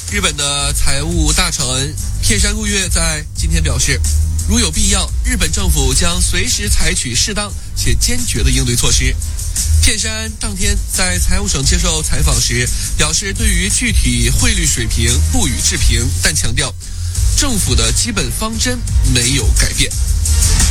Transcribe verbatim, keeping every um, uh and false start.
日本的财务大臣片山路月在今天表示，如有必要，日本政府将随时采取适当且坚决的应对措施。片山当天在财务省接受采访时表示，对于具体汇率水平不予置评，但强调政府的基本方针没有改变。